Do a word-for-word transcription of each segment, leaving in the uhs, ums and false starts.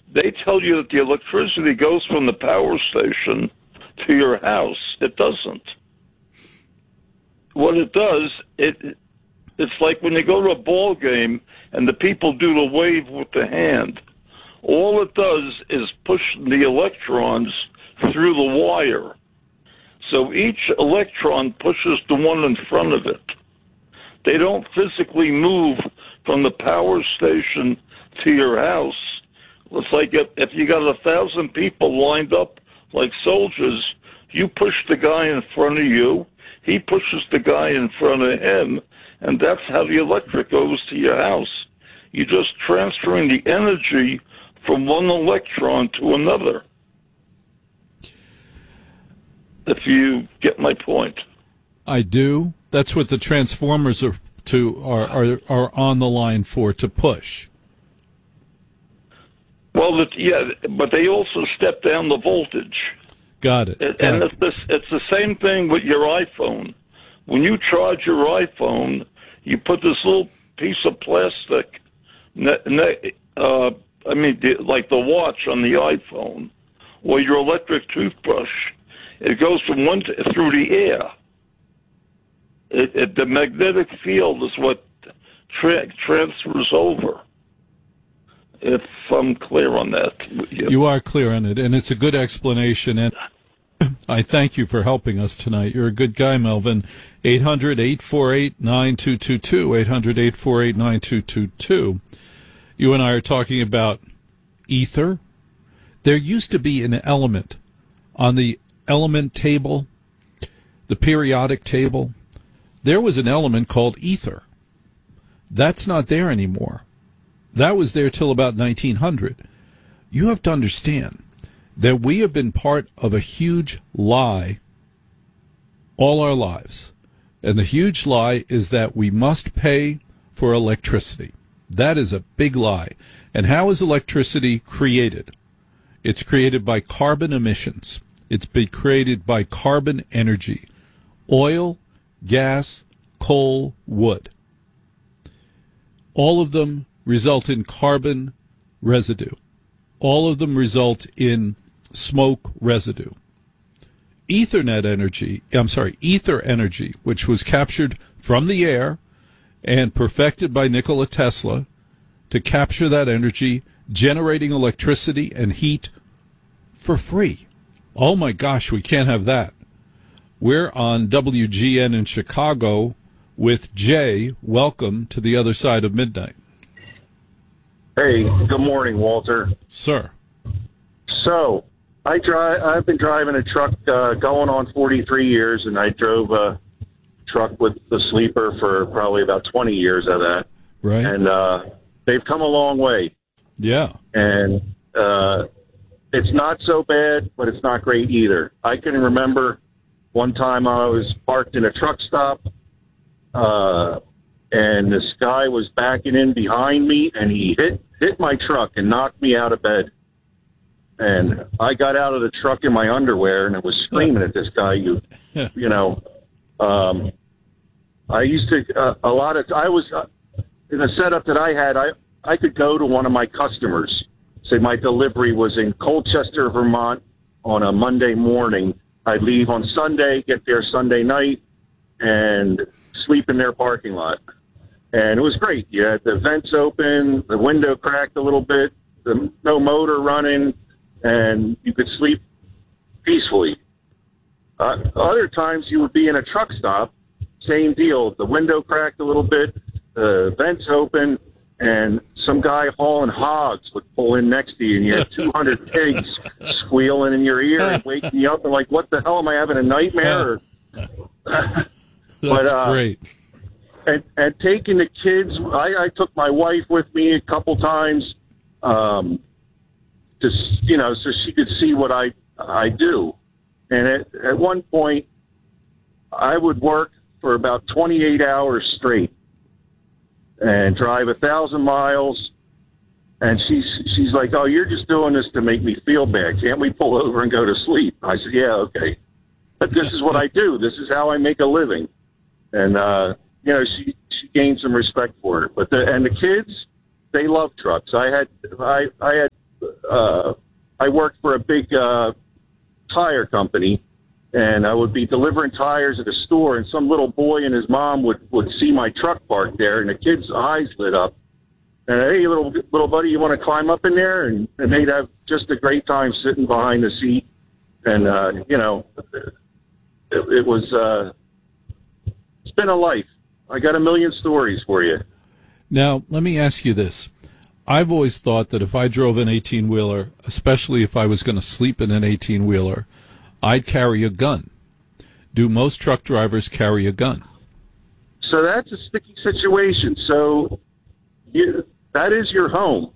they tell you that the electricity goes from the power station to your house. It doesn't. What it does, it it's like when you go to a ball game and the people do the wave with the hand. All it does is push the electrons through the wire. So each electron pushes the one in front of it. They don't physically move from the power station to your house. It's like if, if you got a thousand people lined up like soldiers, you push the guy in front of you, he pushes the guy in front of him, and that's how the electric goes to your house. You're just transferring the energy from one electron to another. If you get my point. I do. That's what the transformers are to are are, are on the line for, to push. Well, the, yeah, but they also step down the voltage. Got it. it Got and it. it's, this, it's the same thing with your iPhone. When you charge your iPhone, you put this little piece of plastic, ne, ne, uh, I mean, the, like the watch on the iPhone, or your electric toothbrush. It goes from one to, through the air. It, it, the magnetic field is what tra- transfers over. If I'm clear on that. You. you are clear on it, and it's a good explanation, and I thank you for helping us tonight. You're a good guy, Melvin. eight hundred, eight four eight, nine two two two, eight hundred, eight four eight, nine two two two. You and I are talking about ether. There used to be an element on the element table, the periodic table. There was an element called ether. That's not there anymore. That was there till about nineteen hundred. You have to understand that we have been part of a huge lie all our lives. And the huge lie is that we must pay for electricity. That is a big lie. And how is electricity created? It's created by carbon emissions. It's been created by carbon energy. Oil, gas, coal, wood. All of them result in carbon residue. All of them result in smoke residue. Ethernet energy, I'm sorry, ether energy, which was captured from the air and perfected by Nikola Tesla to capture that energy, generating electricity and heat for free. Oh my gosh, we can't have that. We're on W G N in Chicago with Jay. Welcome to the other side of midnight. Hey, good morning, Walter. Sir. So, I drive. I've been driving a truck uh, going on forty-three years, and I drove a truck with the sleeper for probably about twenty years of that. Right. And uh, they've come a long way. Yeah. And uh, it's not so bad, but it's not great either. I can remember one time I was parked in a truck stop, uh, and this guy was backing in behind me, and he hit hit my truck and knocked me out of bed. And I got out of the truck in my underwear, and I was screaming at this guy. You, you know, um, I used to uh, a lot of. I was uh, in the setup that I had. I I could go to one of my customers. Say my delivery was in Colchester, Vermont, on a Monday morning. I'd leave on Sunday, get there Sunday night, and sleep in their parking lot. And it was great. You had the vents open, the window cracked a little bit, the no motor running, and you could sleep peacefully. Uh, other times you would be in a truck stop, same deal. The window cracked a little bit, the vents open, and some guy hauling hogs would pull in next to you, and you had two hundred pigs squealing in your ear and waking you up, and like, what the hell, am I having a nightmare? That's but, uh, great. And, and taking the kids, I, I took my wife with me a couple times, um, to, you know, so she could see what I I do. And at, at one point, I would work for about twenty-eight hours straight and drive a thousand miles. And she's she's like, "Oh, you're just doing this to make me feel bad. Can't we pull over and go to sleep?" I said, "Yeah, okay. But this is what I do. This is how I make a living." And uh, you know, she she gained some respect for it. But the and the kids, they love trucks. I had I I had uh, I worked for a big uh, tire company, and I would be delivering tires at a store, and some little boy and his mom would, would see my truck parked there, and the kid's eyes lit up. And, hey, little little buddy, you want to climb up in there? And, and they'd have just a great time sitting behind the seat. And, uh, you know, it, it was, uh, it's been a life. I got a million stories for you. Now, let me ask you this. I've always thought that if I drove an eighteen-wheeler, especially if I was going to sleep in an eighteen-wheeler, I'd carry a gun. Do most truck drivers carry a gun? So that's a sticky situation. So you, that is your home.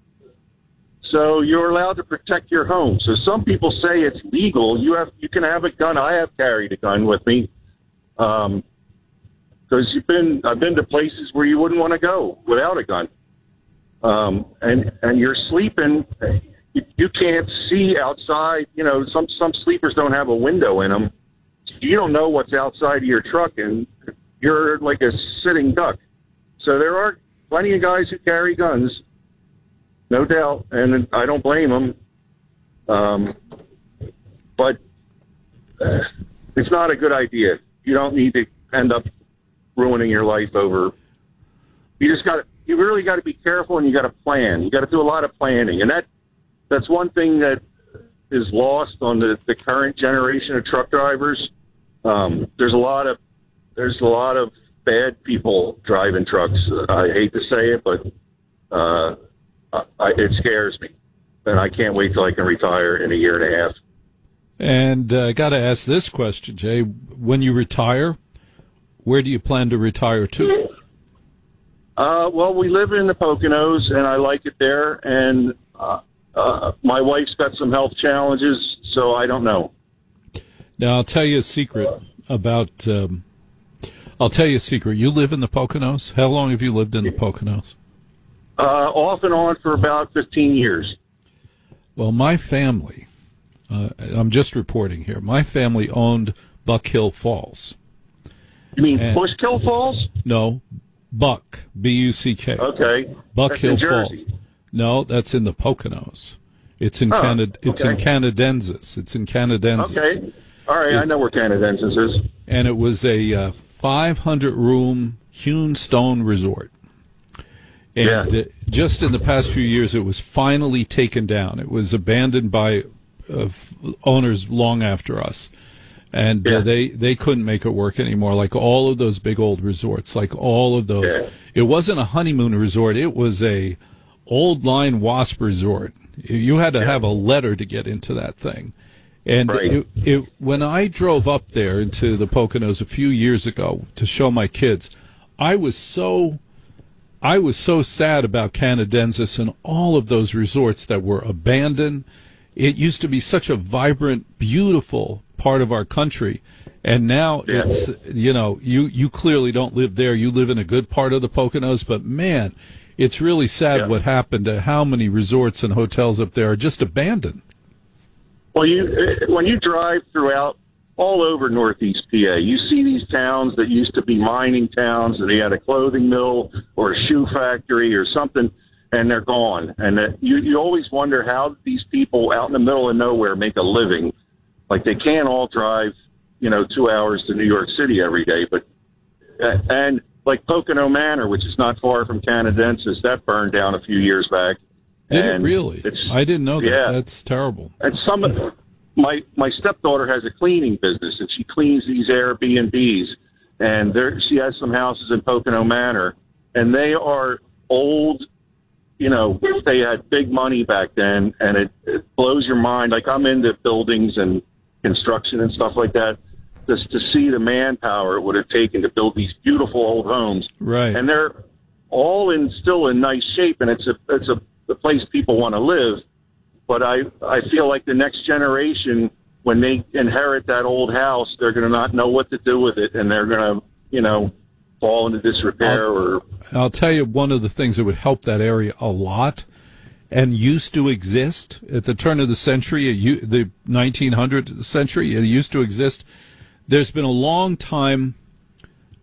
So you're allowed to protect your home. So some people say it's legal. You have, you can have a gun. I have carried a gun with me. Um, because you've been, I've been to places where you wouldn't want to go without a gun. Um, and, and you're sleeping, you, you can't see outside. You know, some, some sleepers don't have a window in them. You don't know what's outside of your truck, and you're like a sitting duck. So there are plenty of guys who carry guns, no doubt, and I don't blame them. Um, but uh, it's not a good idea. You don't need to end up ruining your life over. You just got to. You really got to be careful, and you got to plan. You got to do a lot of planning, and that that's one thing that is lost on the, the current generation of truck drivers. Um, there's a lot of there's a lot of bad people driving trucks. I hate to say it, but uh, I, it scares me, and I can't wait till I can retire in a year and a half. And uh, I got to ask this question, Jay. When you retire, where do you plan to retire to? Uh, well, we live in the Poconos, and I like it there. And uh, uh, my wife's got some health challenges, so I don't know. Now, I'll tell you a secret about. Um, I'll tell you a secret. You live in the Poconos. How long have you lived in the Poconos? Uh, off and on for about fifteen years. Well, my family. Uh, I'm just reporting here. My family owned Buck Hill Falls. You mean and, Bushkill Falls? No. Buck, B U C K. Okay. Buck That's Hill in Jersey. Falls. No, that's in the Poconos. It's in oh, Canada. It's okay. in Canadensis. It's in Canadensis. Okay. All right, it, I know where Canadensis is. And it was a uh, five hundred room hewn stone resort. And yeah. uh, just in the past few years, it was finally taken down. It was abandoned by uh, owners long after us. And yeah. uh, they, they couldn't make it work anymore, like all of those big old resorts, like all of those. Yeah. It wasn't a honeymoon resort. It was a old line WASP resort. You had to yeah. have a letter to get into that thing. And right. it, it, when I drove up there into the Poconos a few years ago to show my kids, I was so I was so sad about Canadensis and all of those resorts that were abandoned. It used to be such a vibrant, beautiful part of our country, and now yeah. it's, you know, you you clearly don't live there. You live in a good part of the Poconos, but man, it's really sad yeah. what happened to how many resorts and hotels up there are just abandoned. Well, you when you drive throughout all over Northeast P A, you see these towns that used to be mining towns, and they had a clothing mill or a shoe factory or something, and they're gone. And that you you always wonder how these people out in the middle of nowhere make a living. Like, they can't all drive, you know, two hours to New York City every day. But uh, and like Pocono Manor, which is not far from Canadensis, that burned down a few years back. Did and it really? I didn't know that. Yeah. That's terrible. And some of my my stepdaughter has a cleaning business, and she cleans these Airbnbs. And there, she has some houses in Pocono Manor, and they are old. You know, they had big money back then, and it, it blows your mind. Like, I'm into buildings and construction and stuff like that. Just to see the manpower it would have taken to build these beautiful old homes, right? And they're all in still in nice shape, and it's a it's a, a place people want to live. But I I feel like the next generation, when they inherit that old house, they're going to not know what to do with it, and they're going to, you know, fall into disrepair. I'll, or I'll tell you one of the things that would help that area a lot, and used to exist at the turn of the century, the nineteen hundredth century, it used to exist. There's been a long time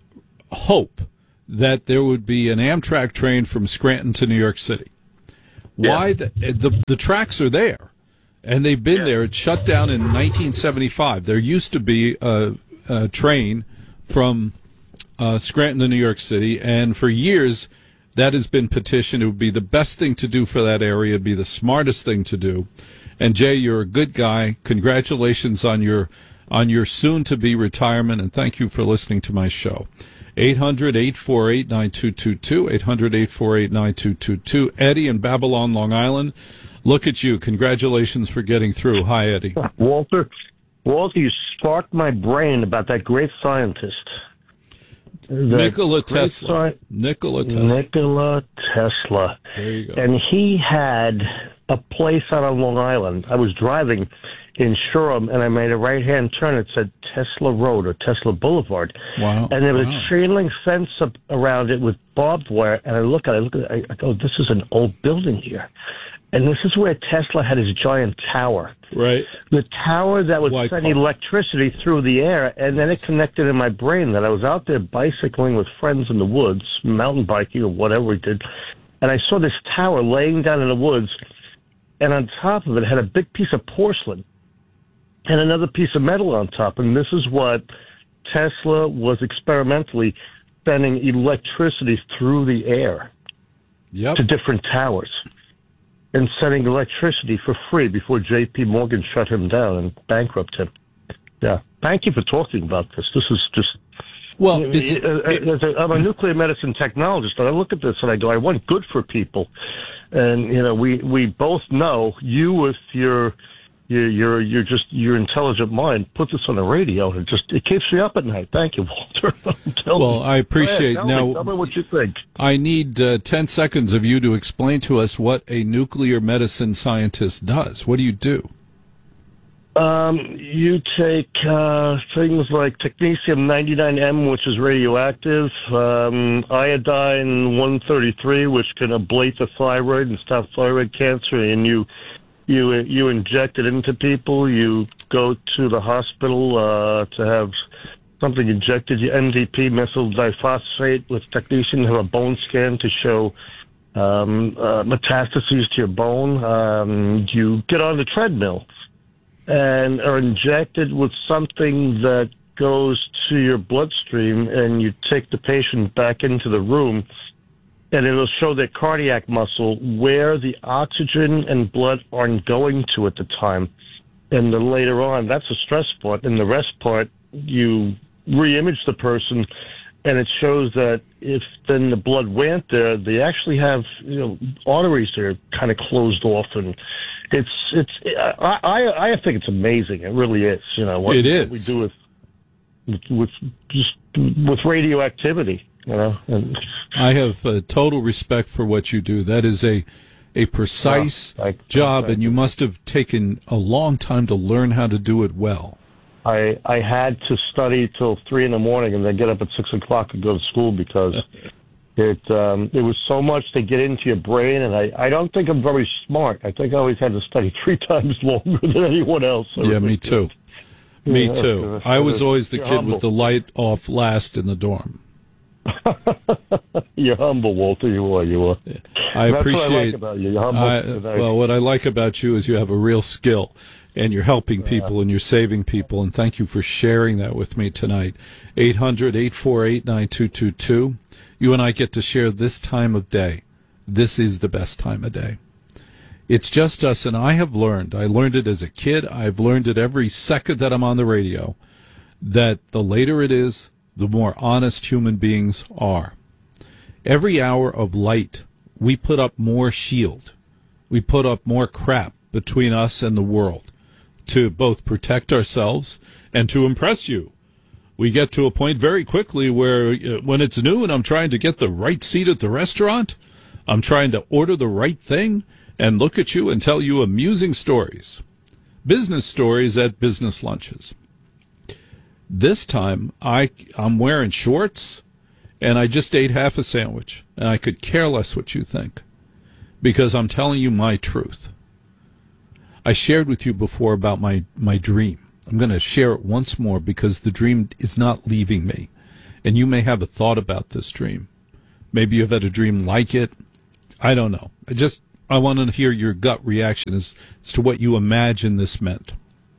hope that there would be an Amtrak train from Scranton to New York City. Why Yeah. the, the the tracks are there, and they've been Yeah. there. It shut down in nineteen seventy-five. There used to be a, a train from uh, Scranton to New York City, and for years that has been petitioned. It would be the best thing to do for that area. It'd be the smartest thing to do. And Jay, you're a good guy. Congratulations on your on your soon-to-be retirement, and thank you for listening to my show. eight hundred, eight four eight, nine two two two, eight hundred, eight four eight, nine two two two. Eddie in Babylon, Long Island, look at you. Congratulations for getting through. Hi, Eddie. Walter, Walter, you sparked my brain about that great scientist. That Nikola great Tesla. sci- Nikola Tesla. Nikola Tesla. There you go. And he had a place out on Long Island. I was driving in Shoreham, and I made a right-hand turn. It said Tesla Road or Tesla Boulevard. Wow. And there was Wow. a chain link fence up around it with barbed wire. And I look at it, I look at it, I go, this is an old building here. And this is where Tesla had his giant tower. Right. The tower that would White send collar. electricity through the air, and then it connected in my brain that I was out there bicycling with friends in the woods, mountain biking or whatever we did, and I saw this tower laying down in the woods, and on top of it had a big piece of porcelain and another piece of metal on top, and this is what Tesla was experimentally sending electricity through the air Yep. to different towers and sending electricity for free before J P. Morgan shut him down and bankrupted him. Yeah. Thank you for talking about this. This is just... Well, it's, Uh, uh, as a, I'm a nuclear medicine technologist, and I look at this and I go, I want good for people. And, you know, we, we both know you with your... Your, your, your just your intelligent mind put this on the radio, and it just it keeps me up at night. Thank you, Walter. Tell well, me. I appreciate Go ahead, tell now. me, tell me what you think. I need uh, ten seconds of you to explain to us what a nuclear medicine scientist does. What do you do? Um, you take uh, things like technetium ninety-nine M, which is radioactive, um, iodine one thirty-three, which can ablate the thyroid and stop thyroid cancer, and you you you inject it into people. You go to the hospital uh, to have something injected, you M D P, methyl diphosphate, with technetium, have a bone scan to show um, uh, metastases to your bone. Um, you get on the treadmill and are injected with something that goes to your bloodstream, and you take the patient back into the room, and it'll show their cardiac muscle where the oxygen and blood aren't going to at the time. And then later on, that's the stress part. And the rest part, you re-image the person, and it shows that if then the blood went there, they actually have, you know, arteries that are kind of closed off, and it's it's. I I, I think it's amazing. It really is. You know what, It is. what we do with with, with just with radioactivity. You know, and, I have uh, total respect for what you do. That is a a precise Oh, thank- job, thank and you you. must have taken a long time to learn how to do it well. I I had to study till three in the morning and then get up at six o'clock and go to school because it um, it was so much to get into your brain, and I, I don't think I'm very smart. I think I always had to study three times longer than anyone else. I Yeah, really me did. too. Me Yeah, too. it's- I was it's- always the you're kid humble. with the light off last in the dorm. You're humble, Walter. You are. You are. I That's appreciate. what I like about you. You're humble. I, You're very- well, what I like about you is you have a real skill, and you're helping people and you're saving people. And thank you for sharing that with me tonight. eight hundred, eight four eight, nine two two two. You and I get to share this time of day. This is the best time of day. It's just us, and I have learned. I learned it as a kid. I've learned it every second that I'm on the radio, that the later it is, the more honest human beings are. Every hour of light, we put up more shield. We put up more crap between us and the world to both protect ourselves and to impress you. We get to a point very quickly where uh, when it's noon, I'm trying to get the right seat at the restaurant. I'm trying to order the right thing and look at you and tell you amusing stories, business stories at business lunches. This time, I, I'm wearing shorts, and I just ate half a sandwich, and I could care less what you think, because I'm telling you my truth. I shared with you before about my, my dream. I'm going to share it once more because the dream is not leaving me, and you may have a thought about this dream. Maybe you've had a dream like it. I don't know. I just I want to hear your gut reaction as, as to what you imagine this meant.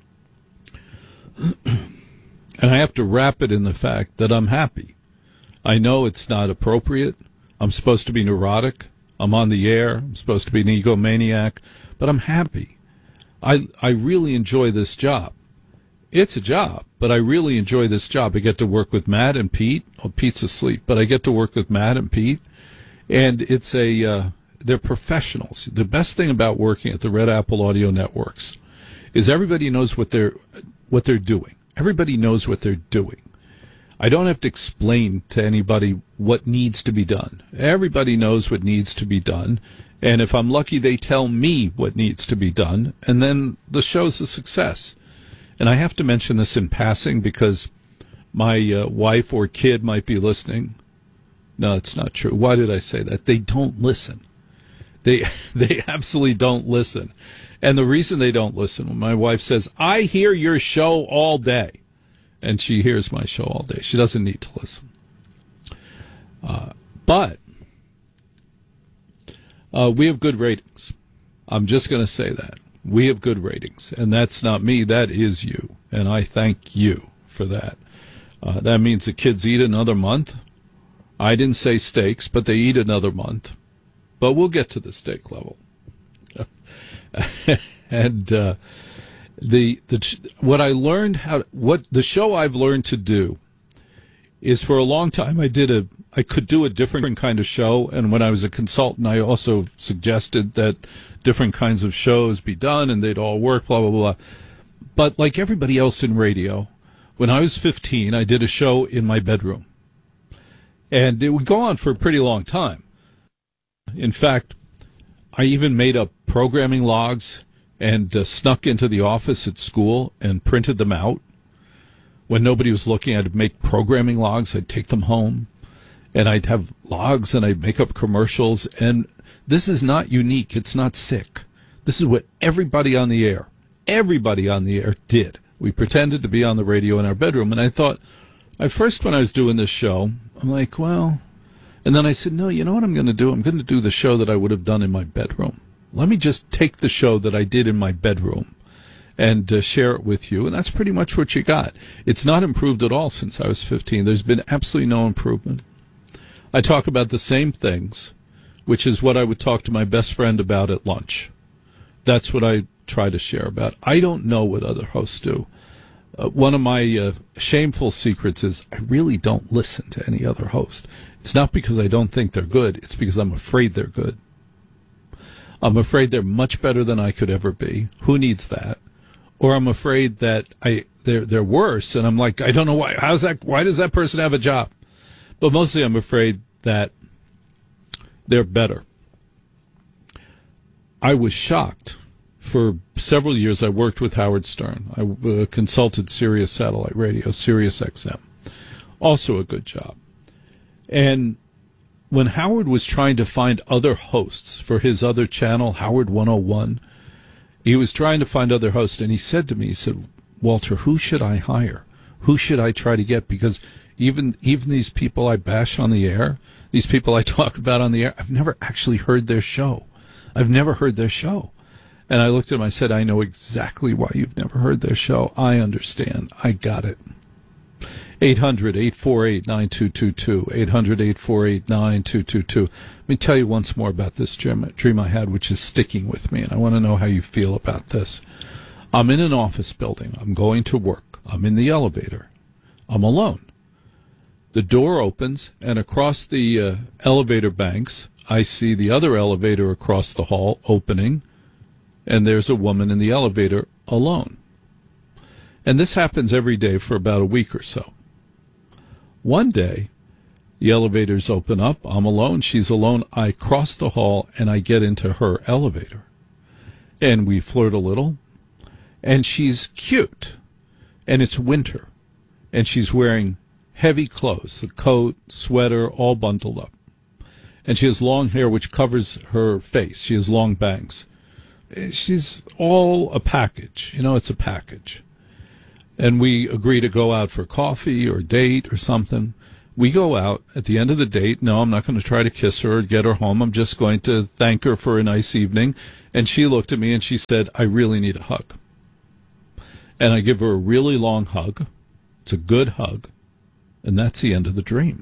And I have to wrap it in the fact that I'm happy. I know it's not appropriate. I'm supposed to be neurotic. I'm on the air. I'm supposed to be an egomaniac. But I'm happy. I I really enjoy this job. It's a job, but I really enjoy this job. I get to work with Matt and Pete. Oh, Pete's asleep, but I get to work with Matt and Pete. And it's a, uh, they're professionals. The best thing about working at the Red Apple Audio Networks is everybody knows what they're, what they're doing. Everybody knows what they're doing. I don't have to explain to anybody what needs to be done. Everybody knows what needs to be done. And if I'm lucky, they tell me what needs to be done. And then the show's a success. And I have to mention this in passing because my uh, wife or kid might be listening. No, it's not true. Why did I say that? They don't listen. They they absolutely don't listen. And the reason they don't listen, when my wife says, I hear your show all day, and she hears my show all day. She doesn't need to listen. Uh, but uh, we have good ratings. I'm just going to say that. We have good ratings. And that's not me. That is you. And I thank you for that. Uh, that means the kids eat another month. I didn't say steaks, but they eat another month. But we'll get to the steak level. and uh, the the what I learned how what the show I've learned to do is for a long time I did a I could do a different kind of show, and when I was a consultant I also suggested that different kinds of shows be done and they'd all work, blah blah blah. But like everybody else in radio, when I was fifteen I did a show in my bedroom. And it would go on for a pretty long time. In fact, I even made up programming logs and uh, snuck into the office at school and printed them out. When nobody was looking, I'd make programming logs. I'd take them home, and I'd have logs, and I'd make up commercials. And this is not unique. It's not sick. This is what everybody on the air, everybody on the air did. We pretended to be on the radio in our bedroom, and I thought, at first when I was doing this show, I'm like, well, and then I said, no, you know what I'm going to do? I'm going to do the show that I would have done in my bedroom. Let me just take the show that I did in my bedroom and uh, share it with you. And that's pretty much what you got. It's not improved at all since I was fifteen. There's been absolutely no improvement. I talk about the same things, which is what I would talk to my best friend about at lunch. That's what I try to share about. I don't know what other hosts do. Uh, one of my uh, shameful secrets is I really don't listen to any other host. It's not because I don't think they're good. It's because I'm afraid they're good. I'm afraid they're much better than I could ever be. Who needs that? Or I'm afraid that I they're they're worse, and I'm like, I don't know why. How's that? Why does that person have a job? But mostly, I'm afraid that they're better. I was shocked. For several years, I worked with Howard Stern. I uh, consulted Sirius Satellite Radio, Sirius X M. Also a good job. And when Howard was trying to find other hosts for his other channel, Howard one oh one, he was trying to find other hosts, and he said to me, he said, Walter, who should I hire? Who should I try to get? Because even even these people I bash on the air, these people I talk about on the air, I've never actually heard their show. I've never heard their show. And I looked at him, I said, I know exactly why you've never heard their show. I understand. I got it. eight hundred, eight four eight, nine two two two. eight hundred, eight four eight, nine two two two. Let me tell you once more about this dream, dream I had, which is sticking with me, and I want to know how you feel about this. I'm in an office building. I'm going to work. I'm in the elevator. I'm alone. The door opens, and across the uh, elevator banks, I see the other elevator across the hall opening, and there's a woman in the elevator alone. And this happens every day for about a week or so. One day, the elevators open up. I'm alone. She's alone. I cross the hall, and I get into her elevator. And we flirt a little. And she's cute. And it's winter. And she's wearing heavy clothes, a coat, sweater, all bundled up. And she has long hair which covers her face. She has long bangs. She's all a package. You know, it's a package. And we agree to go out for coffee or date or something. We go out at the end of the date. No, I'm not going to try to kiss her or get her home. I'm just going to thank her for a nice evening. And she looked at me and she said, I really need a hug. And I give her a really long hug. It's a good hug. And that's the end of the dream.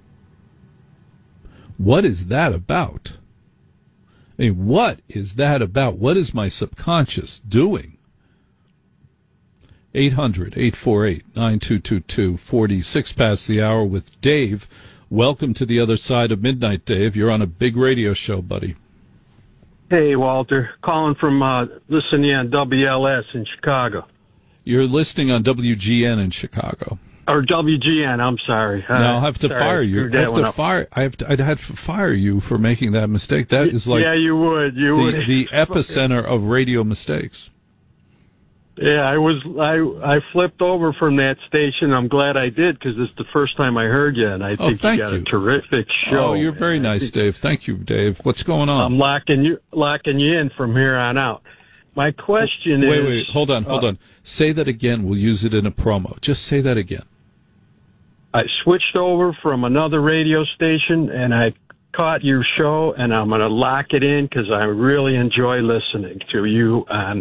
What is that about? I mean, what is that about? What is my subconscious doing? eight hundred, eight four eight, nine two two two, forty-six past the hour with Dave. Welcome to the other side of midnight, Dave. You're on a big radio show, buddy. Hey, Walter. Calling from uh, listening on W L S in Chicago. You're listening on W G N in Chicago. Or W G N, I'm sorry. Uh, now I'll have to sorry, fire you. I have to up. fire. I have to, I'd have to fire you for making that mistake. That is like yeah, you would. You the, would. the epicenter of radio mistakes. Yeah, I was. I I flipped over from that station. I'm glad I did because it's the first time I heard you, and I Oh, think thank you got you. a terrific show. Oh, you're very man. nice, Dave. Thank you, Dave. What's going on? I'm locking you locking you in from here on out. My question wait, is. wait, hold on, hold uh, on. Say that again. We'll use it in a promo. Just say that again. I switched over from another radio station, and I caught your show, and I'm going to lock it in because I really enjoy listening to you on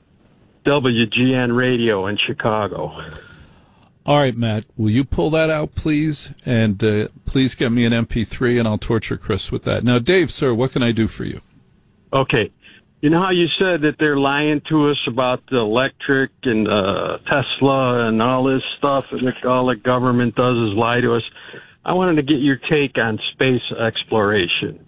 W G N Radio in Chicago. All right, Matt, will you pull that out, please? And uh, please get me an M P three, and I'll torture Chris with that. Now, Dave, sir, what can I do for you? Okay. You know how you said that they're lying to us about the electric and uh, Tesla and all this stuff, and all the government does is lie to us? I wanted to get your take on space exploration.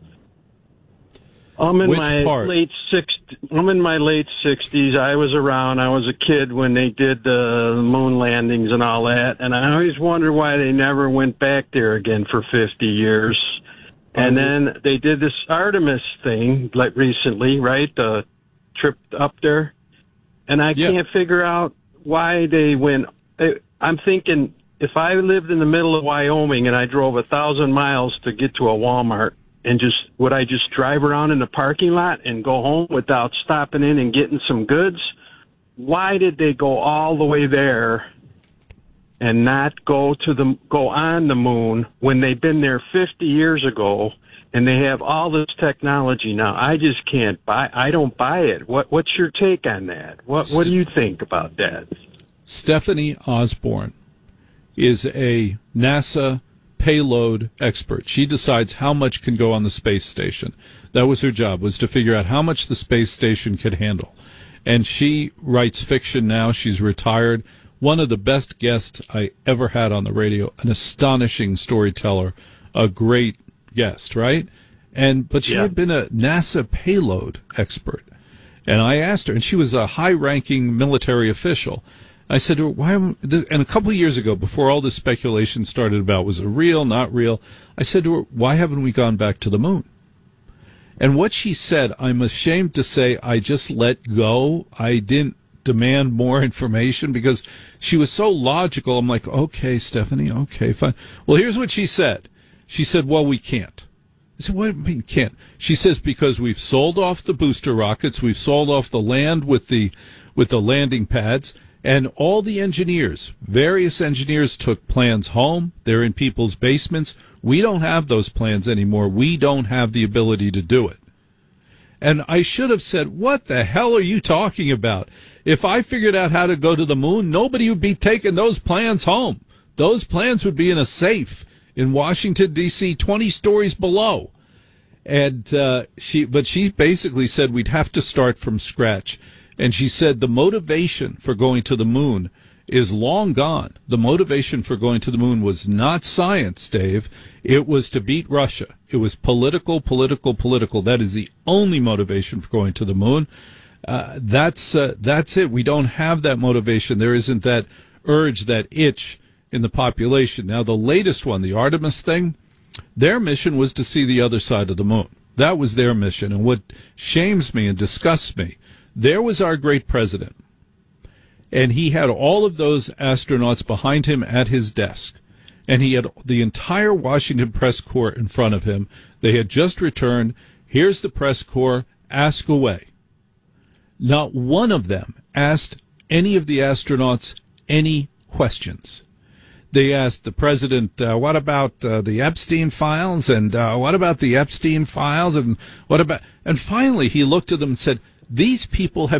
I'm in Which my part? late six. I'm in my late sixties. I was around. I was a kid when they did the moon landings and all that, and I always wondered why they never went back there again for fifty years. And then they did this Artemis thing like recently, right? The trip up there, and I Yeah. can't figure out why they went. I'm thinking if I lived in the middle of Wyoming and I drove a thousand miles to get to a Walmart, and just would I just drive around in the parking lot and go home without stopping in and getting some goods? Why did they go all the way there and not go to the go on the moon when they've been there fifty years ago and they have all this technology now? I just can't buy. I don't buy it. What What's your take on that? What What do you think about that? Stephanie Osborne is a NASA payload expert. She decides how much can go on the space station. That was her job, was to figure out how much the space station could handle. And she writes fiction now. She's retired. One of the best guests I ever had on the radio, an astonishing storyteller, a great guest, right? And but she Yeah. had been a NASA payload expert. And I asked her, and she was a high-ranking military official. I said to her, why, and a couple of years ago, before all this speculation started about was it real, not real, I said to her, why haven't we gone back to the moon? And what she said, I'm ashamed to say I just let go. I didn't demand more information because she was so logical. I'm like, okay, Stephanie, okay, fine. Well, here's what she said. She said, well, we can't. I said, what do you mean can't? She says, because we've sold off the booster rockets, we've sold off the land with the with the landing pads, and all the engineers, various engineers took plans home. They're in people's basements. We don't have those plans anymore. We don't have the ability to do it. And I should have said, what the hell are you talking about? If I figured out how to go to the moon, nobody would be taking those plans home. Those plans would be in a safe in Washington, D C, twenty stories below. And uh, she, but she basically said we'd have to start from scratch. And she said the motivation for going to the moon is long gone. The motivation for going to the moon was not science, Dave. It was to beat Russia. It was political, political, political. That is the only motivation for going to the moon. Uh, that's uh, that's it. We don't have that motivation. There isn't that urge, that itch in the population. Now, the latest one, the Artemis thing, their mission was to see the other side of the moon. That was their mission. And what shames me and disgusts me, there was our great president, and he had all of those astronauts behind him at his desk, and he had the entire Washington press corps in front of him. They had just returned. Here's the press corps. Ask away. Not one of them asked any of the astronauts any questions. they asked the president, uh, what about uh, the Epstein files? And uh, what about the Epstein files? And what about, and finally he looked at them and said, these people have